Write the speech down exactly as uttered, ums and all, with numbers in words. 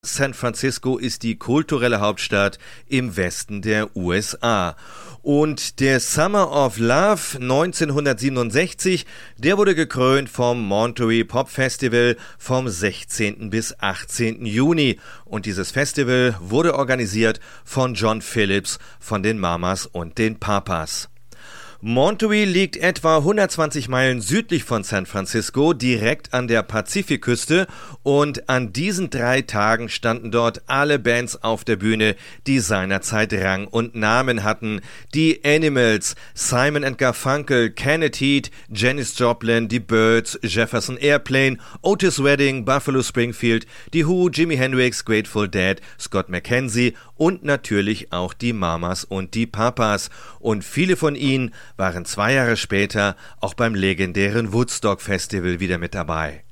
San Francisco ist die kulturelle Hauptstadt im Westen der U S A. Und der Summer of Love neunzehnhundertsiebenundsechzig, der wurde gekrönt vom Monterey Pop Festival vom sechzehnten bis achtzehnten Juni. Und dieses Festival wurde organisiert von John Phillips von den Mamas und den Papas. Monterey liegt etwa hundertzwanzig Meilen südlich von San Francisco, direkt an der Pazifikküste, und an diesen drei Tagen standen dort alle Bands auf der Bühne, die seinerzeit Rang und Namen hatten. Die Animals, Simon and Garfunkel, Kenneth Heat, Janis Joplin, die Byrds, Jefferson Airplane, Otis Redding, Buffalo Springfield, die Who, Jimi Hendrix, Grateful Dead, Scott McKenzie und natürlich auch die Mamas und die Papas. Und viele von ihnen waren zwei Jahre später auch beim legendären Woodstock Festival wieder mit dabei.